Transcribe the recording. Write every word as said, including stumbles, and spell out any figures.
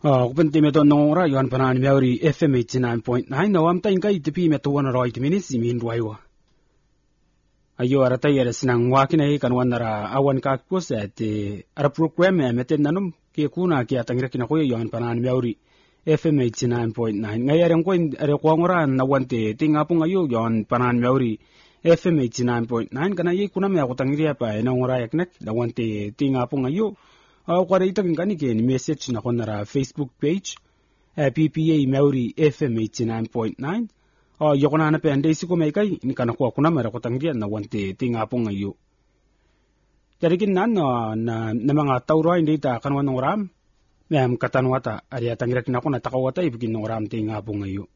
Oh, kupenti meto nora yon panan meuri F M eighty-nine point nine na wam tain kai tipi meto wana right minutes imin ruaiwa. Ayo arata yere sinang wakina i kan wanara awan ka pos at ara program e meten nanum ke kuna ke atangira kina ko yon panan meuri F M eighty-nine point nine ngayareng ko are ko ngora na wante tinga pung ayo yon panan meuri F M eighty-nine point nine kana i kuna me ako tangira pa na ngora yaknek da wante tinga pung ayo. Au kwa reita kani ke ni message na konara Facebook page uh, P P A Maori F M eighty-nine point nine o yokona na pende isi ko mai kai ni kana ko kuna mara ko tangia na wante tinga ponga yo jadi kin nan na na mga tauro hindi ta kanwan ng ram mem katanwata ari tangira kina ko na takawata ibukin ng ram tinga ponga yo